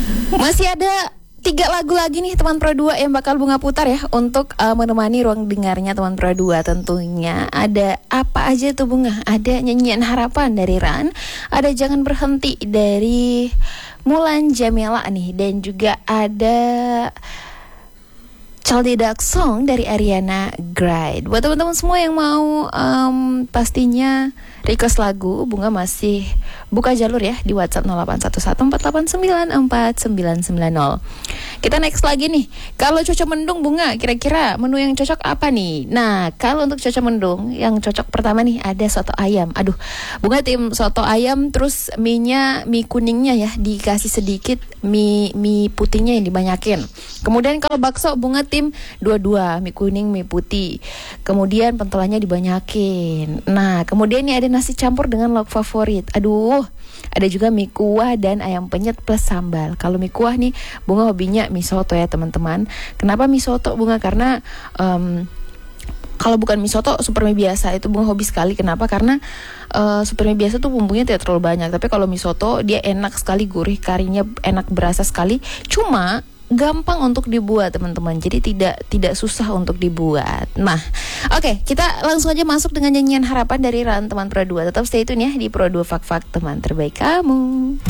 Masih ada 3 lagu lagi nih teman Pro 2 yang bakal Bunga putar ya untuk menemani ruang dengarnya teman Pro 2 tentunya. Ada apa aja tuh Bunga? Ada Nyanyian Harapan dari Ran, ada Jangan Berhenti dari Mulan Jameela nih, dan juga ada Chaldidak Song dari Ariana Grande. Buat teman-teman semua yang mau pastinya request lagu, Bunga masih buka jalur ya di WhatsApp 081148949990. Kita next lagi nih. Kalau cuaca mendung Bunga, kira-kira menu yang cocok apa nih? Nah, kalau untuk cuaca mendung yang cocok pertama nih ada soto ayam. Aduh, Bunga tim soto ayam, terus mie kuningnya ya dikasih sedikit, mie putihnya yang dibanyakin. Kemudian kalau bakso Bunga tim dua-dua, mie kuning, mie putih. Kemudian pentolannya dibanyakin. Nah, kemudian ini ada nasi campur dengan lauk favorit. Aduh, ada juga mie kuah dan ayam penyet plus sambal. Kalau mie kuah nih, Bunga hobinya mie soto ya teman-teman. Kenapa mie soto Bunga? Karena kalau bukan mie soto, super mie biasa itu Bunga hobi sekali. Kenapa? Karena super mie biasa tuh bumbunya tidak terlalu banyak. Tapi kalau mie soto dia enak sekali, gurih, karinya enak, berasa sekali. Cuma gampang untuk dibuat teman-teman, jadi tidak susah untuk dibuat. Nah, oke, kita langsung aja masuk dengan Nyanyian Harapan dari Ran teman Pro 2. Tetap stay tune ya di Pro 2 Fak Fak, teman terbaik kamu.